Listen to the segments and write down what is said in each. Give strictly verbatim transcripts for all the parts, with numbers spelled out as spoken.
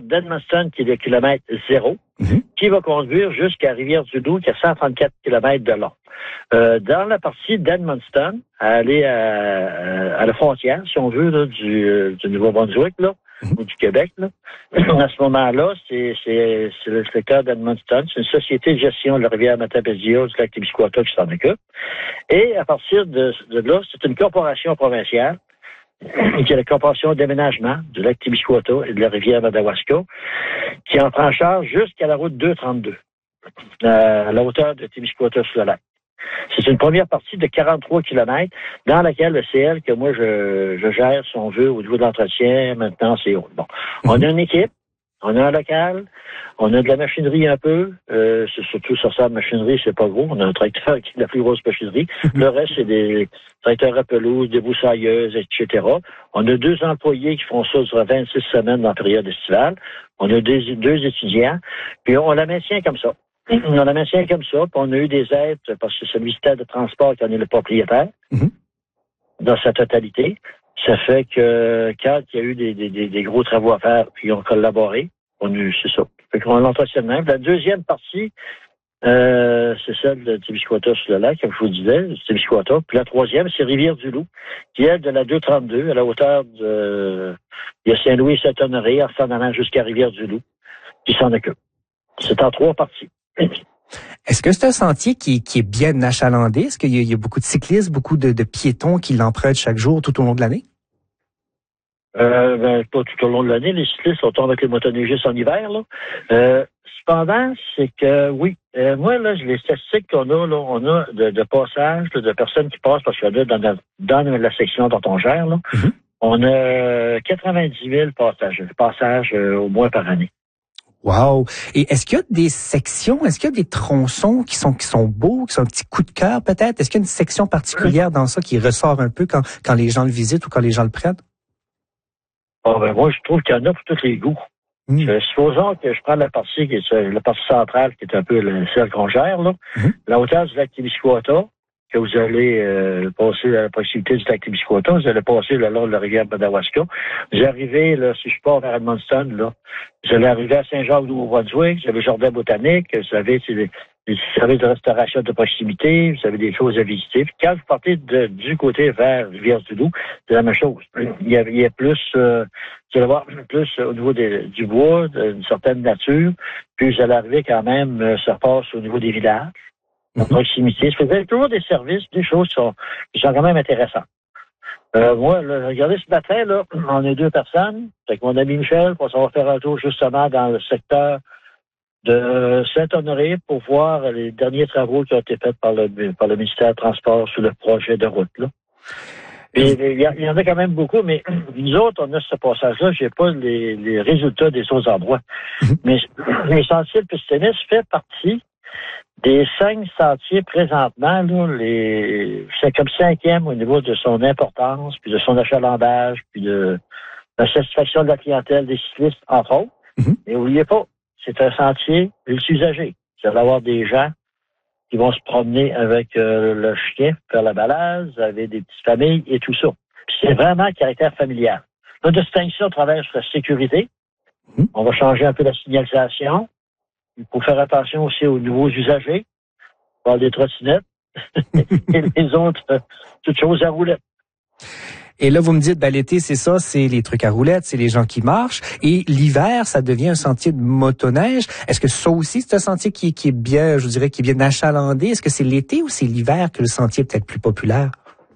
d'Edmundston, qui est de kilomètre zéro, mm-hmm. qui va conduire jusqu'à Rivière-du-Loup, qui a cent trente-quatre kilomètres de long. Euh, dans la partie d'Edmundston, à aller à, à la frontière, si on veut, là, du, du Nouveau-Brunswick, là, mm-hmm. ou du Québec, là. À ce moment-là, c'est, c'est, c'est le secteur d'Edmundston. C'est une société de gestion de la rivière Matapédia, du lac Témiscouata qui s'en occupe. Et à partir de, de là, c'est une corporation provinciale qui est la corporation d'aménagement du lac Témiscouata et de la rivière Madawaska, qui en prend charge jusqu'à la route deux trente-deux, à la hauteur de Témiscouata sur le lac. C'est une première partie de quarante-trois kilomètres dans laquelle le C L que moi je, je gère, si on veut, au niveau de l'entretien, maintenant c'est autre. Bon. On a une équipe, on a un local, on a de la machinerie un peu, euh, c'est surtout sur ça, la machinerie, c'est pas gros. On a un tracteur qui est la plus grosse machinerie. Le reste, c'est des tracteurs à pelouse, des broussailleuses, et cetera. On a deux employés qui font ça durant vingt-six semaines dans la période estivale. On a des, deux étudiants, puis on la maintient comme ça. On la maintient comme ça, puis on a eu des aides, parce que c'est le ministère de Transport qui en est le propriétaire, mm-hmm. dans sa totalité. Ça fait que quand il y a eu des, des, des gros travaux à faire, puis ils ont collaboré, on a eu, c'est ça. Fait qu'on l'entretient de même. La deuxième partie, euh, c'est celle de Témiscouata sur le lac, comme je vous disais, Témiscouata. Puis la troisième, c'est Rivière-du-Loup, qui est de la deux trente-deux, à la hauteur de, il y a Saint-Louis et Saint-Honoré, en s'en allant jusqu'à Rivière-du-Loup, qui s'en occupe. C'est en trois parties. Est-ce que c'est un sentier qui, qui est bien achalandé? Est-ce qu'il y a, il y a beaucoup de cyclistes, beaucoup de, de piétons qui l'empruntent chaque jour tout au long de l'année? Euh, ben, pas tout au long de l'année. Les cyclistes sont avec les motoneigistes en hiver, là. Euh, cependant, c'est que, oui, euh, moi, là, les statistiques qu'on a, là, on a de, de passages, là, de personnes qui passent, parce qu'il y en a dans, dans, dans la section dont on gère, là. Mm-hmm. On a quatre-vingt-dix mille passages, passages euh, au moins par année. Wow! Et est-ce qu'il y a des sections, est-ce qu'il y a des tronçons qui sont qui sont beaux, qui sont un petit coup de cœur peut-être? Est-ce qu'il y a une section particulière dans ça qui ressort un peu quand, quand les gens le visitent ou quand les gens le prennent? Oh, ben moi, je trouve qu'il y en a pour tous les goûts. Mm. Euh, supposons que je prends la partie qui est la partie centrale, qui est un peu le, celle qu'on gère, là. Mm. La hauteur du lac Témiscouata, que vous allez euh, passer à la proximité du lac Témiscouata, vous allez passer le long de la rivière Madawaska. Vous arrivez, là, si je pars vers Edmundston, là, vous allez arriver à Saint-Jacques-du-Nouveau-Brunswick, vous avez le jardin botanique, vous avez des services de restauration de proximité, vous avez des choses à visiter. Puis quand vous partez de, du côté vers Rivière-du-Loup, c'est la même chose. Il y a, il y a plus, euh, vous allez voir, plus au niveau des, du bois, d'une certaine nature, puis vous allez arriver quand même, ça passe au niveau des villages. En proximité. Ça faisait toujours des services, des choses qui sont, qui sont quand même intéressantes. Euh, moi, là, regardez ce matin, là, on est deux personnes. Avec mon ami Michel, on va faire un tour justement dans le secteur de Saint-Honoré pour voir les derniers travaux qui ont été faits par le, par le ministère des Transports sur le projet de route, là. Et il y, il y en a quand même beaucoup, mais nous autres, on a ce passage-là, j'ai pas les, les résultats des autres endroits. Mais les sentiers de piste tennis fait partie des cinq sentiers présentement, là, les, c'est comme cinquième au niveau de son importance, puis de son achalandage, puis de la satisfaction de la clientèle des cyclistes, entre autres. Mm-hmm. Et n'oubliez pas, c'est un sentier multi-usagé. Vous allez avoir des gens qui vont se promener avec euh, le chien, faire la balade, vous avez des petites familles et tout ça. Puis c'est vraiment un caractère familial. La distinction à travers la sécurité. Mm-hmm. On va changer un peu la signalisation. Il faut faire attention aussi aux nouveaux usagers, par des trottinettes et les autres, euh, toutes choses à roulettes. Et là, vous me dites, ben, l'été, c'est ça, c'est les trucs à roulettes, c'est les gens qui marchent. Et l'hiver, ça devient un sentier de motoneige. Est-ce que ça aussi, c'est un sentier qui, qui est bien, je dirais, qui est bien achalandé? Est-ce que c'est l'été ou c'est l'hiver que le sentier est peut-être plus populaire?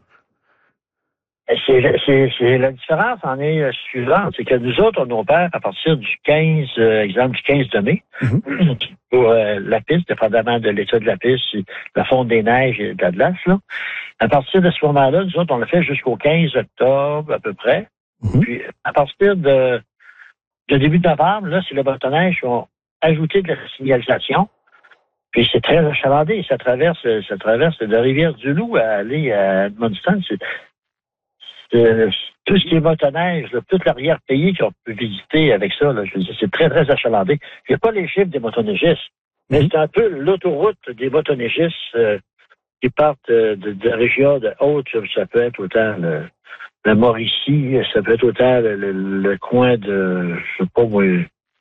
C'est, c'est, c'est la différence en est suivante, c'est que nous autres, on opère à partir du quinze, euh, exemple du quinze de mai, mm-hmm. pour euh, la piste, dépendamment de l'état de la piste, la fonte des neiges et de la glace, là. À partir de ce moment-là, nous autres, on l'a fait jusqu'au quinze octobre à peu près. Mm-hmm. Puis à partir de, de début de novembre, là, c'est le motoneige qui ont ajouté de la signalisation. Puis c'est très achalandé. Ça traverse, ça traverse de Rivière-du-Loup à aller à Edmundston. C'est, Euh, tout ce qui est motoneige, là, toute l'arrière-pays qu'on peut visiter avec ça, là, je veux dire, c'est très, très achalandé. Il n'y a pas les chiffres des motoneigistes, mais mm-hmm. c'est un peu l'autoroute des motoneigistes euh, qui partent euh, de, de régions de haute. Ça peut être autant le, le Mauricie, ça peut être autant le, le, le coin de, je sais pas moi,